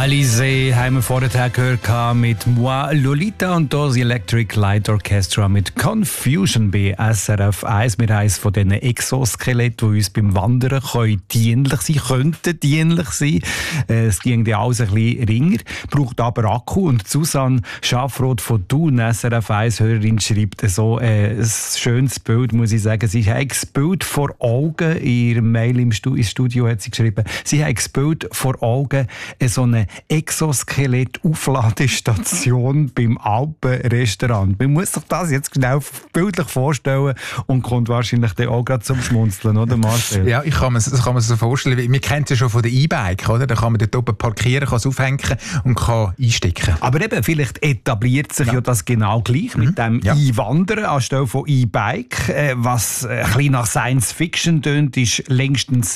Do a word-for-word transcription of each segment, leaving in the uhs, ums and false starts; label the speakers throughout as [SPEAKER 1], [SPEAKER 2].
[SPEAKER 1] Alizé haben wir vorher gehört mit Moi Lolita und das Electric Light Orchestra mit Confusion bei S R F eins. Wir haben eines von diesen Exoskeletten, die uns beim Wandern können dienlich sein könnten, dienlich sein. Es ging ja alles ein bisschen ringer, braucht aber Akku. Und Susanne Schafroth von Thun, S R F eins-Hörerin, schreibt so äh, ein schönes Bild, muss ich sagen. Sie hat das Bild vor Augen, in ihrem Mail im Studio hat sie geschrieben, sie hat das Bild vor Augen, so eine Exoskelett-Aufladestation beim Alpenrestaurant. Man muss sich das jetzt genau bildlich vorstellen und kommt wahrscheinlich dann auch gerade zum Schmunzeln, oder Marcel?
[SPEAKER 2] Ja, ich kann mir, das kann man sich so vorstellen. Wir kennen es ja schon von der E-Bike, oder? Da kann man dort oben parkieren, kann es aufhängen und kann einstecken.
[SPEAKER 1] Aber eben, vielleicht etabliert sich ja, ja das genau gleich mhm. mit dem
[SPEAKER 2] ja.
[SPEAKER 1] E-Wandern anstelle von E-Bike. Was ein bisschen nach Science Fiction tönt, ist längstens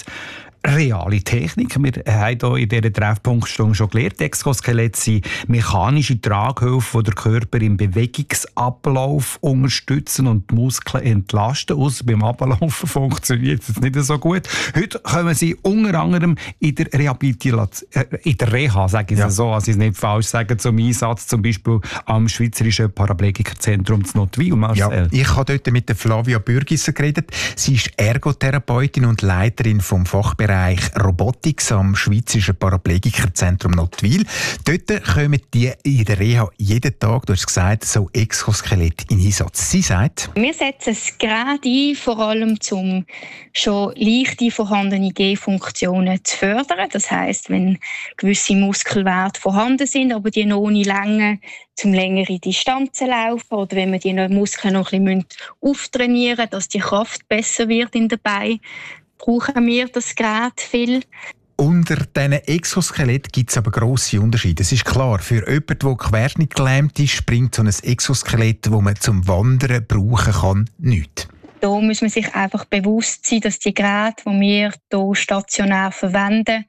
[SPEAKER 1] reale Technik. Wir haben hier in dieser Treffpunktstunde schon gelernt, Exoskelette sind mechanische Traghilfen, die den Körper im Bewegungsablauf unterstützen und die Muskeln entlasten. Ausser beim Ablaufen funktioniert es nicht so gut. Heute kommen sie unter anderem in der Rehabilitation, äh, in der Reha, sage ich ja. so, also ich es nicht falsch sagen, zum Einsatz, zum Beispiel am Schweizerischen Paraplegikerzentrum zu Notwil.
[SPEAKER 2] Ja, ich habe dort mit der Flavia Bürgisser geredet. Sie ist Ergotherapeutin und Leiterin vom Fachbereich Robotics am Schweizerischen Paraplegikerzentrum Notwil. Dort kommen die in der Reha jeden Tag, du hast gesagt, so Exoskelett in Einsatz. Sie sagt:
[SPEAKER 3] Wir setzen es gerade ein, vor allem um schon leichte vorhandene Gehfunktionen zu fördern. Das heisst, wenn gewisse Muskelwerte vorhanden sind, aber die noch ohne Länge zum längere Distanzen laufen oder wenn wir die Muskeln noch ein bisschen auftrainieren müssen, dass die Kraft besser wird in den Beinen, brauchen wir das Gerät viel.
[SPEAKER 2] Unter diesen Exoskelett gibt es aber grosse Unterschiede. Es ist klar, für jemanden, der querschnittgelähmt ist, bringt so ein Exoskelett, das man zum Wandern brauchen kann, nichts.
[SPEAKER 3] Da muss man sich einfach bewusst sein, dass die Geräte, die wir hier stationär verwenden,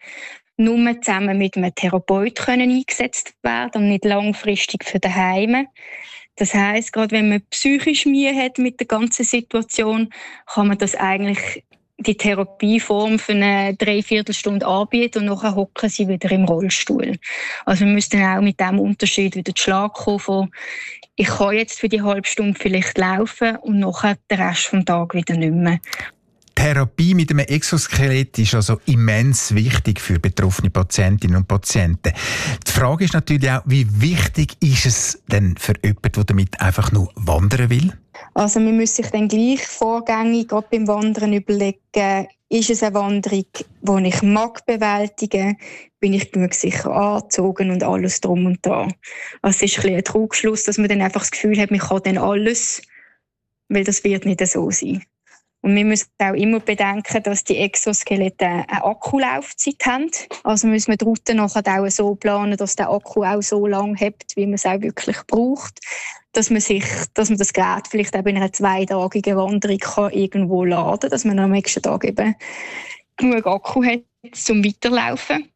[SPEAKER 3] nur zusammen mit einem Therapeut können eingesetzt werden und nicht langfristig für daheim. Das heisst, gerade wenn man psychisch Mühe hat mit der ganzen Situation, kann man das eigentlich die Therapieform für eine Dreiviertelstunde anbieten und nachher hocken sie wieder im Rollstuhl. Also wir müssen auch mit diesem Unterschied wieder zu Schlag kommen von, ich kann jetzt für die halbe Stunde vielleicht laufen und nachher den Rest des Tages wieder nicht mehr.
[SPEAKER 2] Therapie mit einem Exoskelett ist also immens wichtig für betroffene Patientinnen und Patienten. Die Frage ist natürlich auch, wie wichtig ist es denn für jemanden, der damit einfach nur wandern will?
[SPEAKER 3] Also man muss sich dann gleich vorgängig gerade beim Wandern überlegen, ist es eine Wanderung, die ich mag bewältigen, bin ich genug sicher angezogen und alles drum und dran. Also es ist ein bisschen ein Trugschluss, dass man dann einfach das Gefühl hat, man kann dann alles, weil das wird nicht so sein. Und wir müssen auch immer bedenken, dass die Exoskelette eine Akkulaufzeit haben. Also müssen wir die Route nachher auch so planen, dass der Akku auch so lange hält, wie man es auch wirklich braucht. Dass man, sich, dass man das Gerät vielleicht auch in einer zweitägigen Wanderung kann irgendwo laden kann, dass man am nächsten Tag eben genug Akku hat, zum Weiterlaufen.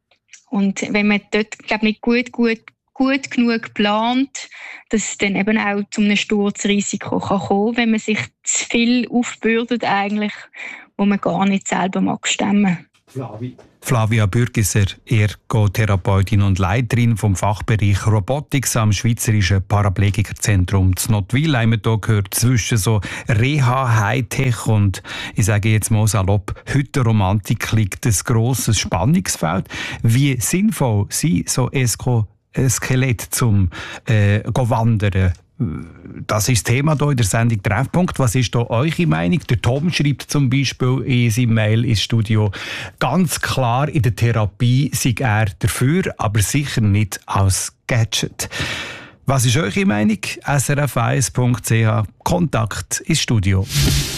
[SPEAKER 3] Und wenn man dort, glaube ich, nicht gut, gut gut genug plant, dass es dann eben auch zu einem Sturzrisiko kann kommen, wenn man sich zu viel aufbürdet, eigentlich, wo man gar nicht selber mag stemmen.
[SPEAKER 1] Flavi. Flavia Bürgisser, Ergotherapeutin und Leiterin vom Fachbereich Robotics am Schweizerischen Paraplegikerzentrum zu Notwil. Haben wir hier gehört, zwischen so Reha, Hightech und, ich sage jetzt mal salopp, Hüttenromantik liegt ein grosses Spannungsfeld. Wie sinnvoll sind so Esko Skelett zum äh, Wandern? Das ist das Thema hier in der Sendung Treffpunkt. Was ist da eure Meinung? Der Tom schreibt zum Beispiel in seinem Mail ins Studio, ganz klar, in der Therapie sei er dafür, aber sicher nicht als Gadget. Was ist eure Meinung? S R F eins Punkt C H Kontakt ins Studio.